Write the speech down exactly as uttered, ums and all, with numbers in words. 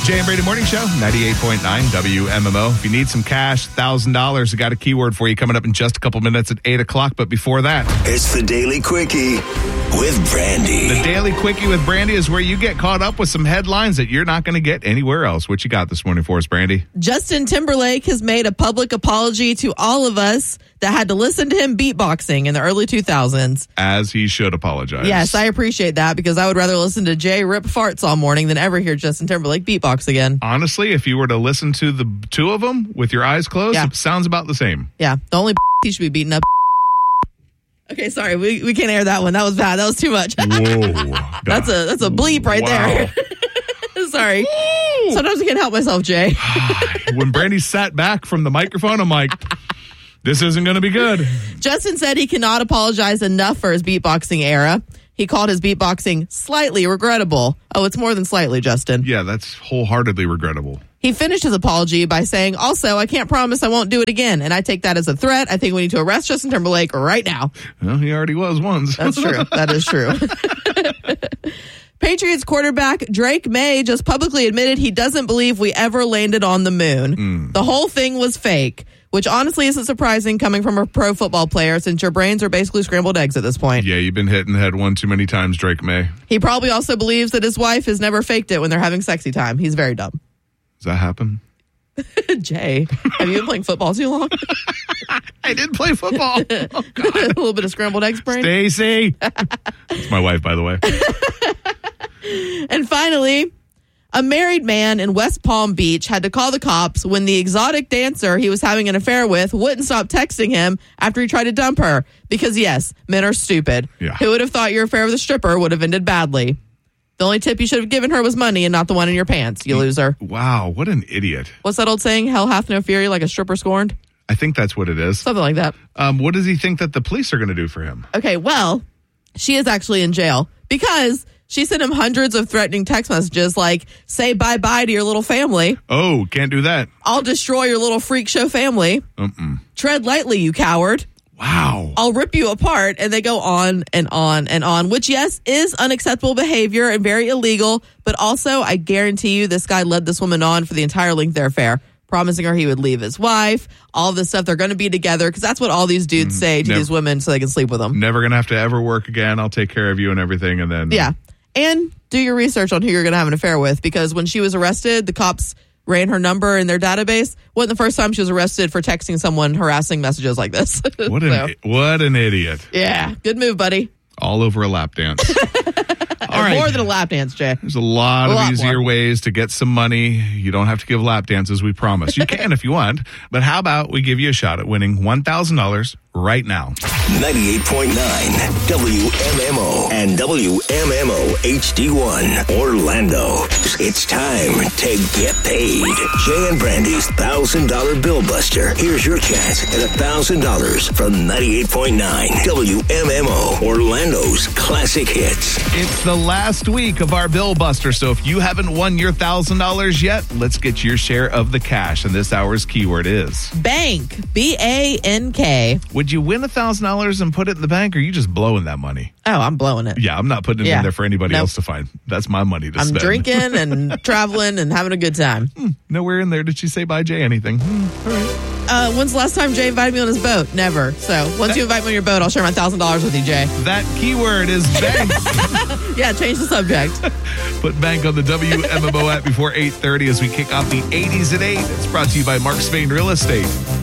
Jay and Brady Morning Show, ninety-eight point nine W M M O. If you need some cash, one thousand dollars, we got a keyword for you coming up in just a couple minutes at eight o'clock. But before that, it's the Daily Quickie with Brandy. The Daily Quickie with Brandy is where you get caught up with some headlines that you're not going to get anywhere else. What you got this morning for us, Brandy? Justin Timberlake has made a public apology to all of us that had to listen to him beatboxing in the early two thousands. As he should apologize. Yes, I appreciate that because I would rather listen to Jay rip farts all morning than ever hear Justin Timberlake beatbox again. Honestly, if you were to listen to the two of them with your eyes closed, yeah. It sounds about the same. Yeah, the only he should be beating up. Okay, sorry, we we can't air that one. That was bad. That was too much. Whoa. that's a that's a bleep right wow. there. Sorry. Woo. Sometimes I can't help myself, Jay. When Brandy sat back from the microphone, I'm like, this isn't going to be good. Justin said he cannot apologize enough for his beatboxing era. He called his beatboxing slightly regrettable. Oh, it's more than slightly, Justin. Yeah, that's wholeheartedly regrettable. He finished his apology by saying, also, I can't promise I won't do it again. And I take that as a threat. I think we need to arrest Justin Timberlake right now. Well, he already was once. That's true. That is true. Patriots quarterback Drake May just publicly admitted he doesn't believe we ever landed on the moon. Mm. The whole thing was fake, which honestly isn't surprising coming from a pro football player since your brains are basically scrambled eggs at this point. Yeah, you've been hit in the head one too many times, Drake May. He probably also believes that his wife has never faked it when they're having sexy time. He's very dumb. Does that happen? Jay, have you been playing football too long? I did play football. Oh, God. A little bit of scrambled eggs brain. Stacy. It's my wife, by the way. And finally, a married man in West Palm Beach had to call the cops when the exotic dancer he was having an affair with wouldn't stop texting him after he tried to dump her. Because, yes, men are stupid. Yeah. Who would have thought your affair with a stripper would have ended badly? The only tip you should have given her was money and not the one in your pants, you loser. Wow, what an idiot. What's that old saying? Hell hath no fury like a stripper scorned? I think that's what it is. Something like that. Um, what does he think that the police are going to do for him? Okay, well, she is actually in jail because she sent him hundreds of threatening text messages like, say bye-bye to your little family. Oh, can't do that. I'll destroy your little freak show family. Mm-mm. Tread lightly, you coward. Wow. I'll rip you apart. And they go on and on and on, which, yes, is unacceptable behavior and very illegal. But also, I guarantee you this guy led this woman on for the entire length of their affair, promising her he would leave his wife, all this stuff. They're going to be together because that's what all these dudes mm, say to never, these women so they can sleep with them. Never going to have to ever work again. I'll take care of you and everything. And then. Yeah. And do your research on who you're going to have an affair with, because when she was arrested, the cops ran her number in their database. Wasn't the first time she was arrested for texting someone harassing messages like this. What an so. what an idiot. Yeah, good move, buddy. All over a lap dance. All right. More than a lap dance, Jay. There's a lot a of lot easier more. ways to get some money. You don't have to give lap dances, we promise. You can if you want. But how about we give you a shot at winning one thousand dollars right now? ninety-eight point nine W M M O and W M M O H D one Orlando. It's time to get paid. Jay and Brandy's one thousand dollars Bill Buster. Here's your chance at one thousand dollars from ninety-eight point nine W M M O, Orlando's classic hits. It's the last week of our Bill Buster, so if you haven't won your one thousand dollars yet, let's get your share of the cash. And this hour's keyword is bank. B A N K. Would you win one thousand dollars and put it in the bank, or are you just blowing that money? Oh, I'm blowing it. Yeah, I'm not putting it yeah. in there for anybody nope. else to find. That's my money to I'm spend. I'm drinking and traveling and having a good time. Hmm, nowhere in there did she say bye, Jay, anything. Hmm, all right. Uh, when's the last time Jay invited me on his boat? Never. So once that, you invite me on your boat, I'll share my one thousand dollars with you, Jay. That keyword is bank. Yeah, change the subject. Put bank on the W M M O app before eight thirty as we kick off the eighties at eight. It's brought to you by Mark Spain Real Estate.